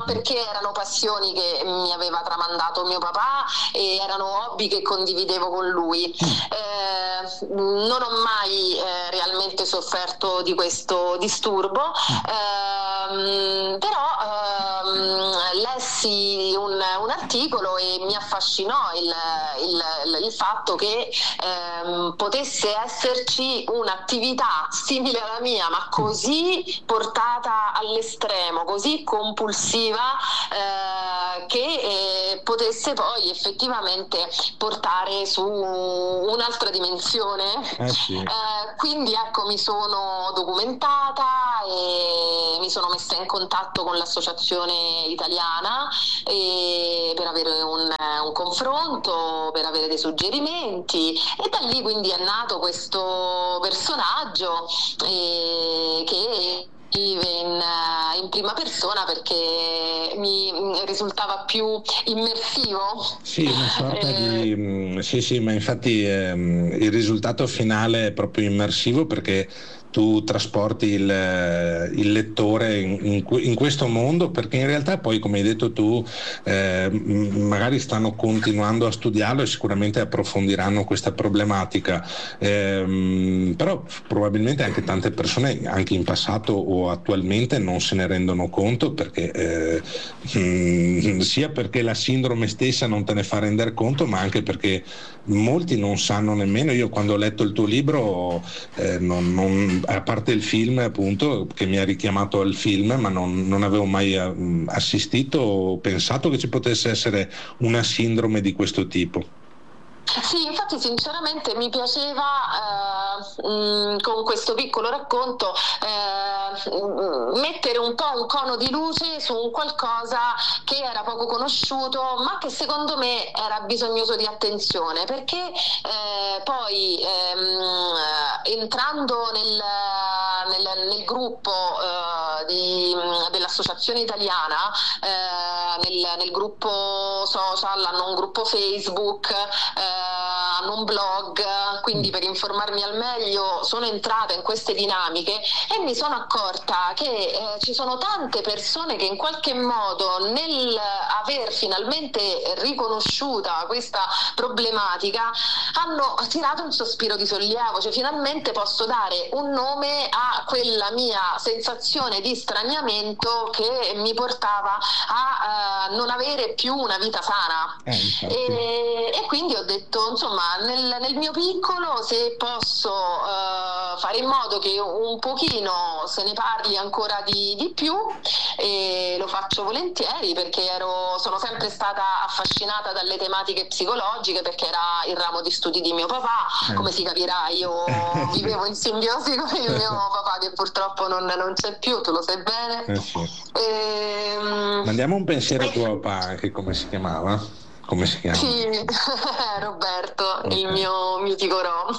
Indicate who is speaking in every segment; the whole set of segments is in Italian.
Speaker 1: perché erano passioni che mi aveva tramandato mio papà e erano hobby che condividevo con lui. Non ho mai realmente sofferto di questo disturbo, però lessi un articolo e mi affascinò il fatto che potesse esserci un'attività simile alla mia, ma così portata all'estremo, così compulsiva, che potesse poi effettivamente portare su un'altra dimensione. Quindi ecco, mi sono documentata e mi sono messa in contatto con l'associazione italiana per avere un confronto, per avere dei suggerimenti, e da lì quindi è nato questo personaggio che vive in prima persona perché mi risultava più immersivo.
Speaker 2: Sì, una sorta di sì, ma infatti il risultato finale è proprio immersivo, perché tu trasporti il lettore in questo mondo, perché in realtà poi, come hai detto tu, magari stanno continuando a studiarlo e sicuramente approfondiranno questa problematica, però probabilmente anche tante persone, anche in passato o attualmente, non se ne rendono conto, perché sia perché la sindrome stessa non te ne fa rendere conto, ma anche perché molti non sanno nemmeno. Io, quando ho letto il tuo libro, a parte il film, appunto, che mi ha richiamato al film, ma non avevo mai assistito o pensato che ci potesse essere una sindrome di questo tipo.
Speaker 1: Sì, infatti sinceramente mi piaceva con questo piccolo racconto mettere un po' un cono di luce su un qualcosa che era poco conosciuto, ma che secondo me era bisognoso di attenzione, perché poi entrando nel gruppo dell'associazione italiana, nel gruppo social, hanno un gruppo Facebook, hanno un blog, quindi per informarmi al meglio sono entrata in queste dinamiche e mi sono accorta che ci sono tante persone che in qualche modo, nel aver finalmente riconosciuta questa problematica, hanno tirato un sospiro di sollievo, cioè finalmente posso dare un nome a quella mia sensazione di straniamento che mi portava a non avere più una vita sana. E quindi ho detto, insomma, nel mio piccolo, se posso fare in modo che un pochino se ne parli ancora di più, e lo faccio volentieri, perché sono sempre stata affascinata dalle tematiche psicologiche, perché era il ramo di studi di mio papà. Come si capirà, io vivevo in simbiosi con il mio papà, che purtroppo non c'è più, tu lo sai bene.
Speaker 2: Mandiamo un pensiero a tuo papà, che come si chiamava? Come si chiama?
Speaker 1: Sì, Roberto, il mio mitico Rom.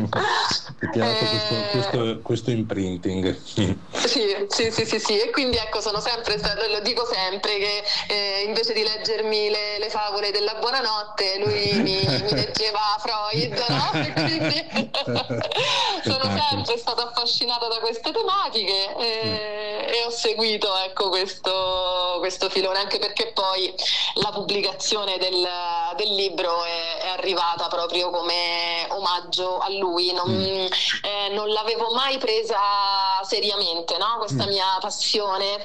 Speaker 2: Ti ha dato questo imprinting.
Speaker 1: Sì, e quindi ecco, sono sempre, lo dico sempre, che invece di leggermi le favole della buonanotte, lui mi leggeva Freud, no? E quindi sono sempre stata affascinata da queste tematiche e ho seguito, ecco, questo filone, anche perché poi la pubblicazione del libro è arrivata proprio come omaggio a lui. Non l'avevo mai presa seriamente, no? Questa mia passione,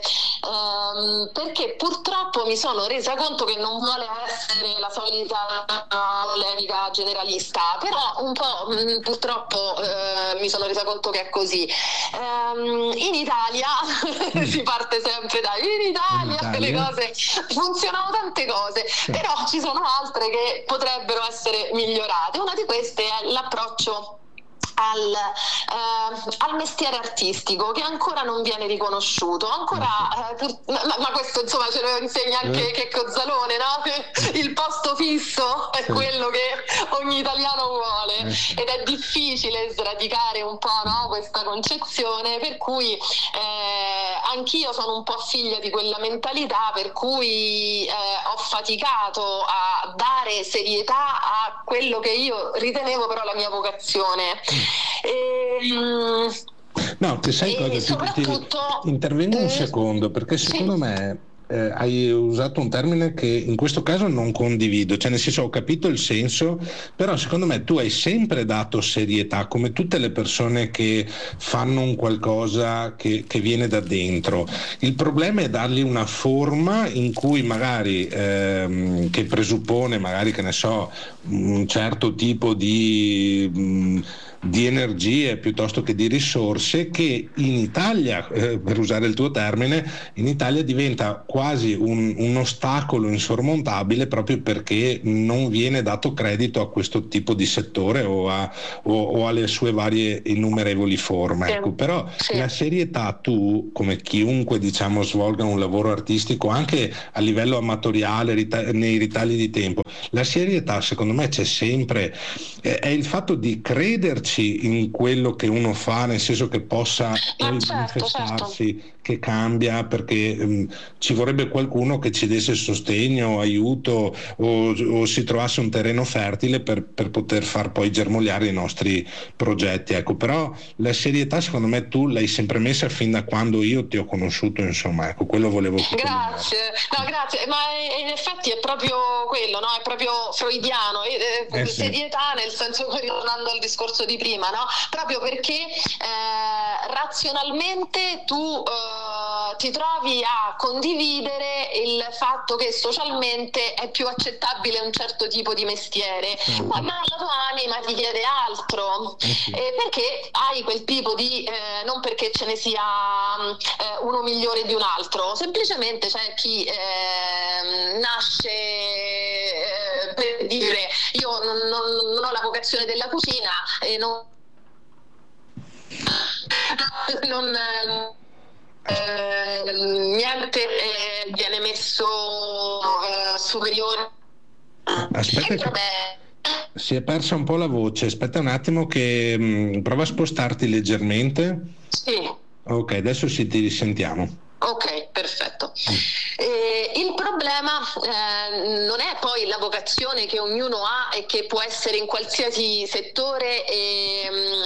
Speaker 1: perché purtroppo mi sono resa conto che non vuole essere la solita polemica generalista, però un po' purtroppo mi sono resa conto che è così. In Italia si parte sempre in Italia le cose funzionano, tante cose, però ci sono altre che potrebbero essere migliorate. Una di queste è l'approccio al mestiere artistico, che ancora non viene riconosciuto ancora, ma questo insomma ce lo insegna anche Checco Zalone, no? Il posto fisso è quello che ogni italiano vuole, ed è difficile sradicare un po', no, questa concezione, per cui anch'io sono un po' figlia di quella mentalità, per cui ho faticato a dare serietà a quello che io ritenevo però la mia vocazione.
Speaker 2: No, che sai cosa?
Speaker 1: Soprattutto
Speaker 2: ti intervengo un secondo, perché secondo me hai usato un termine che in questo caso non condivido, cioè nel senso ho capito il senso, però secondo me tu hai sempre dato serietà, come tutte le persone che fanno un qualcosa che viene da dentro. Il problema è dargli una forma in cui magari che presuppone magari, che ne so, un certo tipo di energie piuttosto che di risorse, che in Italia, per usare il tuo termine, in Italia diventa quasi un ostacolo insormontabile, proprio perché non viene dato credito a questo tipo di settore o alle sue varie innumerevoli forme.
Speaker 1: Sì.
Speaker 2: Ecco, però
Speaker 1: Sì.
Speaker 2: la serietà, tu come chiunque diciamo svolga un lavoro artistico anche a livello amatoriale, nei ritagli di tempo, la serietà secondo me c'è sempre, è il fatto di crederci in quello che uno fa, nel senso che possa poi manifestarsi, che cambia, perché ci vorrebbe qualcuno che ci desse sostegno, aiuto, o si trovasse un terreno fertile per poter far poi germogliare i nostri progetti. Ecco, però la serietà secondo me tu l'hai sempre messa fin da quando io ti ho conosciuto, insomma, ecco, quello volevo sottolineare.
Speaker 1: Grazie, ma in effetti è proprio quello, no? È proprio freudiano, serietà, nel senso, tornando al discorso di prima, no? Proprio perché razionalmente tu ti trovi a condividere il fatto che socialmente è più accettabile un certo tipo di mestiere, ma la tua anima ti chiede altro, perché hai quel tipo di non perché ce ne sia uno migliore di un altro, semplicemente c'è chi nasce per dire io non ho la vocazione della cucina e niente viene messo superiore.
Speaker 2: Aspetta, si è persa un po' la voce, aspetta un attimo che prova a spostarti leggermente.
Speaker 1: Sì.
Speaker 2: Ok, adesso ti risentiamo.
Speaker 1: Ok, perfetto. Il problema non è poi la vocazione che ognuno ha e che può essere in qualsiasi settore e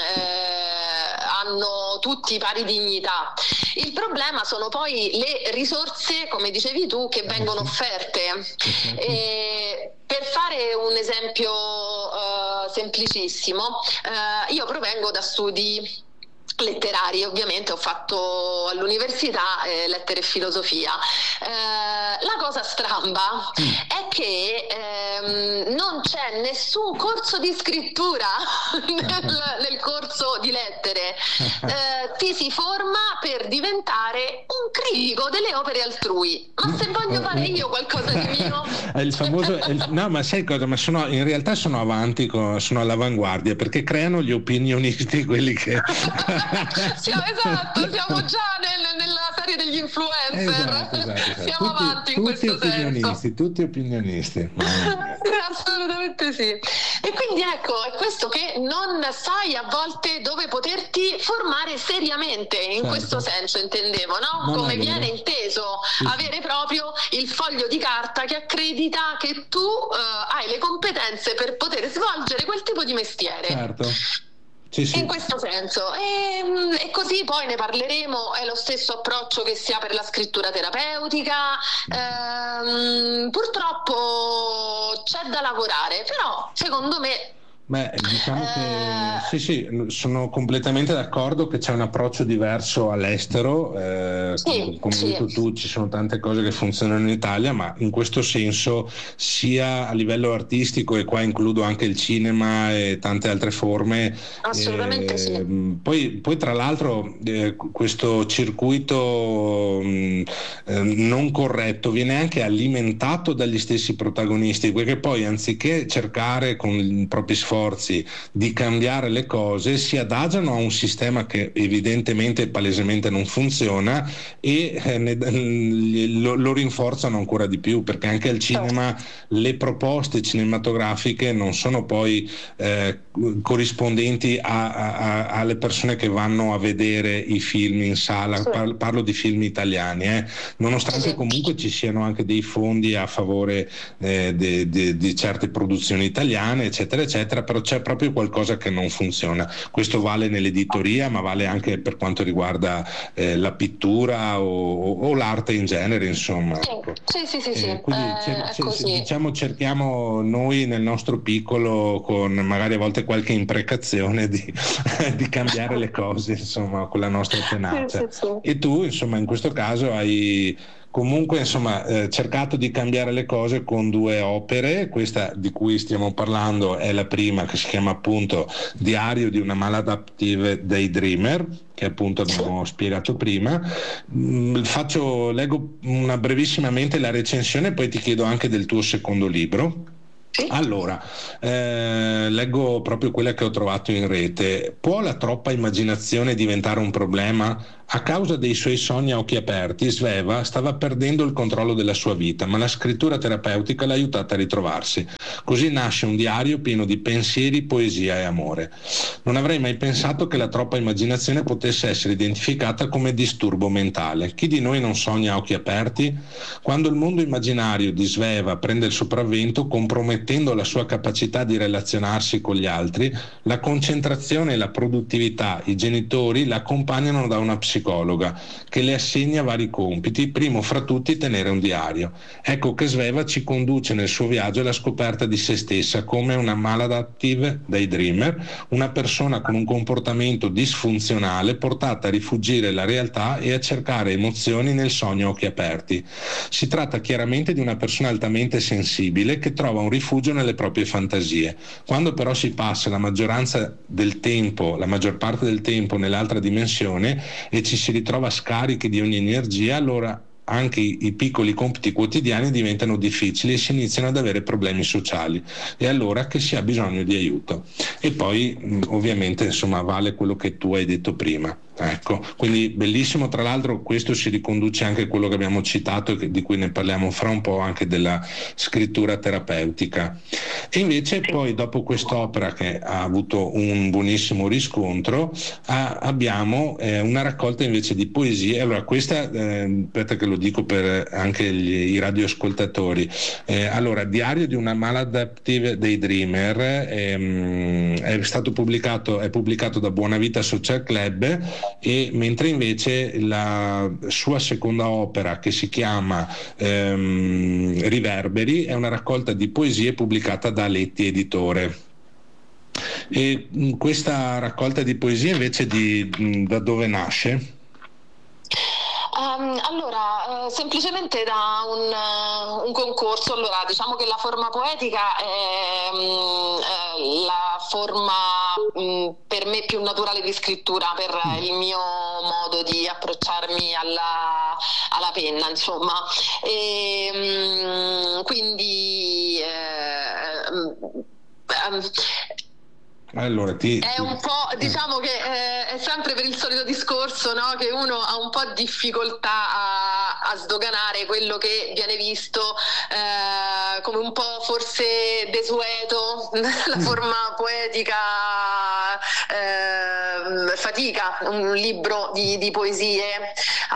Speaker 1: hanno tutti pari dignità. Il problema sono poi le risorse, come dicevi tu, che vengono offerte. Per fare un esempio semplicissimo, io provengo da studi letterari, ovviamente ho fatto all'università lettere e filosofia. La cosa stramba è che non c'è nessun corso di scrittura nel corso di lettere. Ti si forma per diventare un critico delle opere altrui, ma se voglio fare io qualcosa di mio
Speaker 2: è il famoso no, ma sai cosa, ma in realtà sono avanti, sono all'avanguardia, perché creano gli opinionisti, quelli che
Speaker 1: esatto, siamo già nella serie degli influencer.
Speaker 2: Esatto.
Speaker 1: Siamo avanti in questo senso.
Speaker 2: Tutti opinionisti.
Speaker 1: Assolutamente sì. E quindi ecco, è questo che non sai a volte dove poterti formare seriamente, in questo senso intendevo, no? Come viene inteso avere proprio il foglio di carta che accredita che tu hai le competenze per poter svolgere quel tipo di mestiere.
Speaker 2: Certo. Sì.
Speaker 1: In questo senso, e così poi ne parleremo. È lo stesso approccio che si ha per la scrittura terapeutica. Purtroppo c'è da lavorare, però secondo me
Speaker 2: diciamo che sì, sono completamente d'accordo che c'è un approccio diverso all'estero, come hai detto tu, ci sono tante cose che funzionano in Italia, ma in questo senso sia a livello artistico, e qua includo anche il cinema e tante altre forme,
Speaker 1: assolutamente sì.
Speaker 2: Poi tra l'altro questo circuito non corretto viene anche alimentato dagli stessi protagonisti, perché poi anziché cercare con i propri sforzi di cambiare le cose, si adagiano a un sistema che evidentemente e palesemente non funziona, e lo rinforzano ancora di più, perché anche al cinema le proposte cinematografiche non sono poi corrispondenti alle persone che vanno a vedere i film in sala. Parlo di film italiani, nonostante comunque ci siano anche dei fondi a favore di certe produzioni italiane, eccetera eccetera, però c'è proprio qualcosa che non funziona. Questo vale nell'editoria, ma vale anche per quanto riguarda la pittura o l'arte in genere, insomma. Ecco.
Speaker 1: Sì.
Speaker 2: Quindi diciamo, cerchiamo noi nel nostro piccolo, con magari a volte qualche imprecazione, di cambiare le cose, insomma, con la nostra tenacia.
Speaker 1: Sì.
Speaker 2: E tu, insomma, in questo caso hai comunque, insomma, cercato di cambiare le cose con 2 opere. Questa di cui stiamo parlando è la prima, che si chiama appunto Diario di una maladaptive daydreamer, che appunto abbiamo spiegato prima. Leggo brevissimamente la recensione, poi ti chiedo anche del tuo secondo libro. Allora, leggo proprio quella che ho trovato in rete. Può la troppa immaginazione diventare un problema? A causa dei suoi sogni a occhi aperti, Sveva stava perdendo il controllo della sua vita, ma la scrittura terapeutica l'ha aiutata a ritrovarsi. Così nasce un diario pieno di pensieri, poesia e amore. Non avrei mai pensato che la troppa immaginazione potesse essere identificata come disturbo mentale. Chi di noi non sogna a occhi aperti? Quando il mondo immaginario di Sveva prende il sopravvento, compromettendo la sua capacità di relazionarsi con gli altri, la concentrazione e la produttività, i genitori la accompagnano da una psicologa che le assegna vari compiti, primo fra tutti tenere un diario. Ecco che Sveva ci conduce nel suo viaggio alla scoperta di se stessa come una maladaptive daydreamer, una persona con un comportamento disfunzionale portata a rifuggire la realtà e a cercare emozioni nel sogno a occhi aperti. Si tratta chiaramente di una persona altamente sensibile che trova un rifugio nelle proprie fantasie. Quando però si passa la maggior parte del tempo nell'altra dimensione e ci si ritrova scarichi di ogni energia, allora anche i piccoli compiti quotidiani diventano difficili e si iniziano ad avere problemi sociali. È allora che si ha bisogno di aiuto. E poi ovviamente, insomma, vale quello che tu hai detto prima. Ecco, quindi bellissimo. Tra l'altro questo si riconduce anche a quello che abbiamo citato e di cui ne parliamo fra un po', anche della scrittura terapeutica. E invece poi, dopo quest'opera che ha avuto un buonissimo riscontro, abbiamo una raccolta invece di poesie. Allora questa, aspetta che lo dico per anche i radioascoltatori. Allora, Diario di una maladaptive daydreamer è pubblicato da Buonavita Social Club, e mentre invece la sua seconda opera, che si chiama Riverberi, è una raccolta di poesie pubblicata da Aletti Editore. E questa raccolta di poesie invece da dove nasce?
Speaker 1: Allora, semplicemente da un concorso. Allora, diciamo che la forma poetica è la forma per me più naturale di scrittura, per il mio modo di approcciarmi alla penna, insomma. E, quindi
Speaker 2: allora,
Speaker 1: è un po', diciamo che è sempre per il solito discorso, no? Che uno ha un po' difficoltà a sdoganare quello che viene visto come un po' forse desueto. La forma poetica fatica un libro di poesie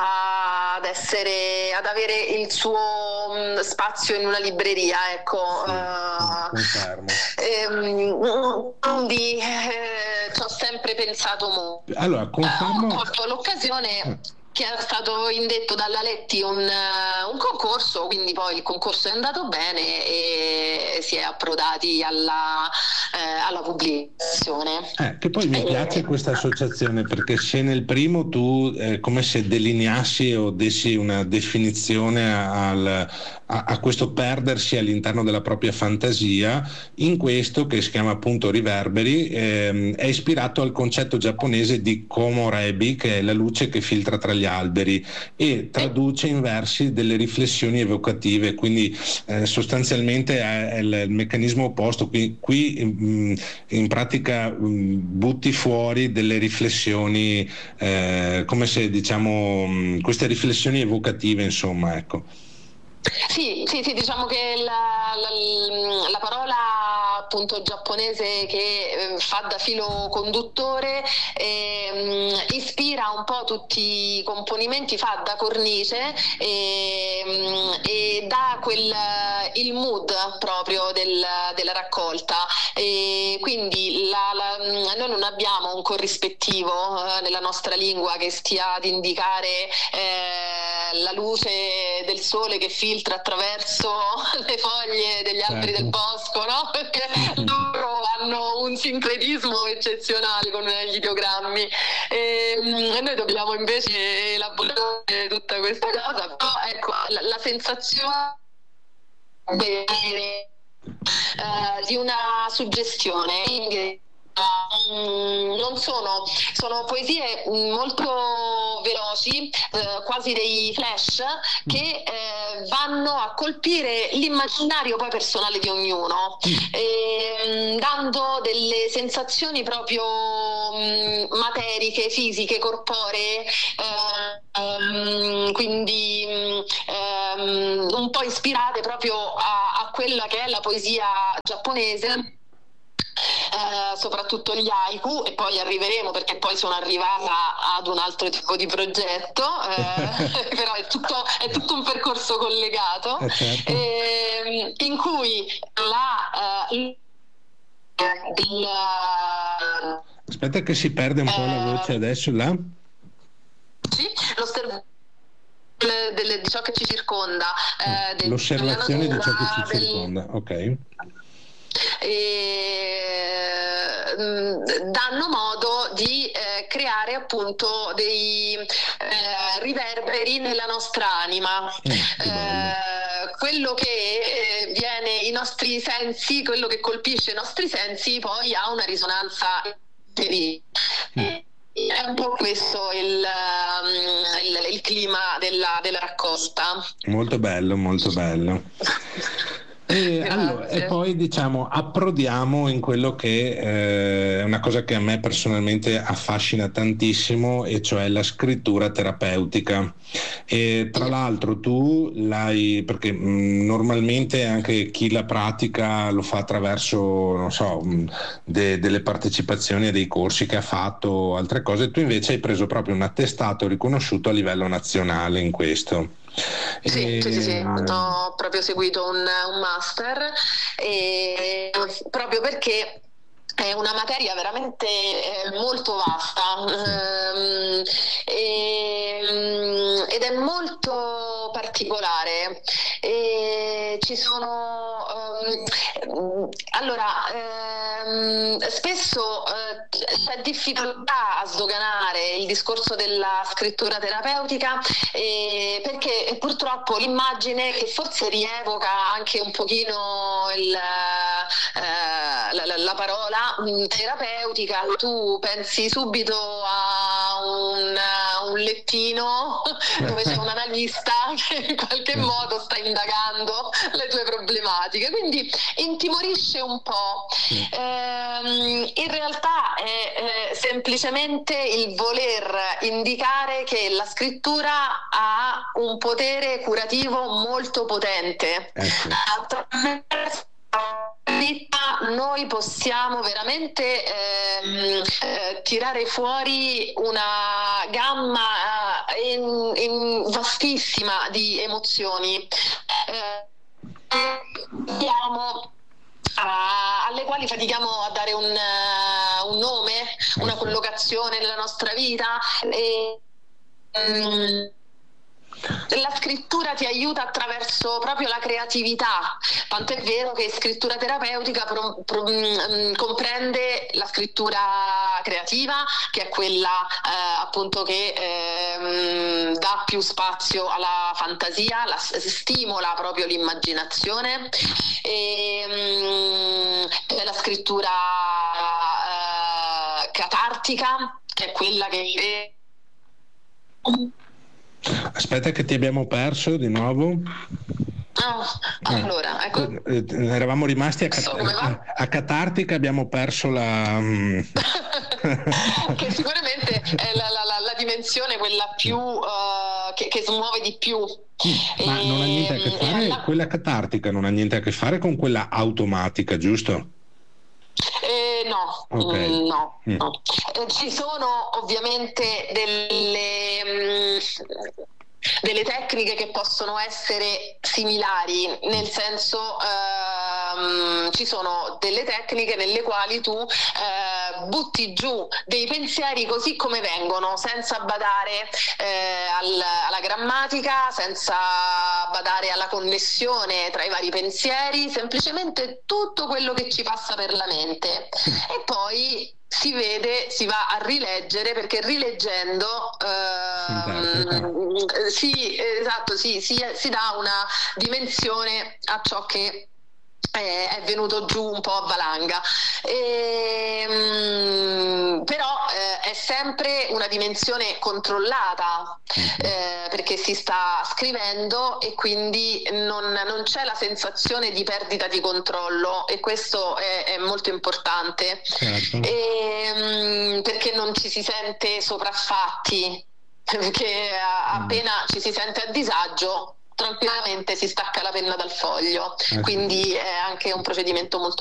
Speaker 1: ad avere il suo spazio in una libreria, ecco.
Speaker 2: Confermo.
Speaker 1: Quindi ci ho sempre pensato molto.
Speaker 2: Allora, confermo.
Speaker 1: Ho colto l'occasione che era stato indetto dalla Letti un concorso, quindi poi il concorso è andato bene e si è approdati alla pubblicazione.
Speaker 2: Che poi mi piace questa associazione, perché se nel primo tu come se delineassi o dessi una definizione a questo perdersi all'interno della propria fantasia, in questo, che si chiama appunto Riverberi, è ispirato al concetto giapponese di komorebi, che è la luce che filtra tra gli alberi, e traduce in versi delle riflessioni evocative, quindi sostanzialmente è il meccanismo opposto. Qui in pratica butti fuori delle riflessioni, come se diciamo queste riflessioni evocative, insomma, ecco.
Speaker 1: Sì, diciamo che la parola appunto giapponese che fa da filo conduttore ispira un po' tutti i componimenti, fa da cornice e dà il mood proprio della raccolta. E quindi noi non abbiamo un corrispettivo nella nostra lingua che stia ad indicare la luce del sole che filtra attraverso le foglie degli alberi del bosco, no? Perché loro hanno un sincretismo eccezionale con gli ideogrammi, e noi dobbiamo invece elaborare tutta questa cosa. Però ecco, la sensazione di una suggestione, quindi non sono poesie molto veloci, quasi dei flash che vanno a colpire l'immaginario poi personale di ognuno, dando delle sensazioni proprio materiche, fisiche, corporee, quindi un po' ispirate proprio a quella che è la poesia giapponese, soprattutto gli haiku, e poi arriveremo, perché poi sono arrivata ad un altro tipo di progetto, però è tutto un percorso collegato,
Speaker 2: certo.
Speaker 1: In cui
Speaker 2: Aspetta che si perde un po' la voce adesso là.
Speaker 1: Sì, di ciò che ci circonda,
Speaker 2: l'osservazione di ciò che ci circonda, ok.
Speaker 1: Danno modo di creare appunto dei riverberi nella nostra anima. Quello che viene i nostri sensi, quello che colpisce i nostri sensi, poi ha una risonanza. È un po' questo il clima della raccolta.
Speaker 2: Molto bello, molto bello. E poi diciamo approdiamo in quello che è una cosa che a me personalmente affascina tantissimo, e cioè la scrittura terapeutica. E tra l'altro tu l'hai, perché normalmente anche chi la pratica lo fa attraverso, non so, delle partecipazioni a dei corsi che ha fatto, altre cose. Tu invece hai preso proprio un attestato riconosciuto a livello nazionale in questo.
Speaker 1: Sì. Ho proprio seguito un master, proprio perché è una materia veramente molto vasta, ed è molto particolare. Ci sono spesso c'è difficoltà a sdoganare il discorso della scrittura terapeutica, perché purtroppo l'immagine, che forse rievoca anche un pochino la parola terapeutica, tu pensi subito a un lettino dove c'è un analista che in qualche modo sta indagando le tue problematiche, quindi intimorisce un po'. In realtà è semplicemente il voler indicare che la scrittura ha un potere curativo molto potente. Attraverso noi possiamo veramente tirare fuori una gamma vastissima di emozioni, alle quali fatichiamo a dare un nome, una collocazione nella nostra vita. La scrittura ti aiuta attraverso proprio la creatività, tanto è vero che scrittura terapeutica comprende la scrittura creativa, che è quella appunto che dà più spazio alla fantasia, stimola proprio l'immaginazione, e la scrittura catartica, che è quella che...
Speaker 2: Aspetta che ti abbiamo perso di nuovo.
Speaker 1: Allora, ecco.
Speaker 2: Eravamo rimasti a catartica, abbiamo perso la...
Speaker 1: che sicuramente è la dimensione quella più che smuove di più.
Speaker 2: Ma non ha niente a che fare, quella catartica non ha niente a che fare con quella automatica, giusto?
Speaker 1: No,
Speaker 2: okay.
Speaker 1: No. Ci sono ovviamente delle tecniche che possono essere similari, nel senso ci sono delle tecniche nelle quali tu butti giù dei pensieri così come vengono, senza badare alla grammatica, senza badare alla connessione tra i vari pensieri, semplicemente tutto quello che ci passa per la mente. E poi si vede, si va a rileggere, perché rileggendo si dà una dimensione a ciò che è venuto giù un po' a valanga, però è sempre una dimensione controllata, perché si sta scrivendo e quindi non c'è la sensazione di perdita di controllo, e questo è molto importante.
Speaker 2: Certo.
Speaker 1: Perché non ci si sente sopraffatti, perché appena ci si sente a disagio tranquillamente si stacca la penna dal foglio, quindi è anche un procedimento molto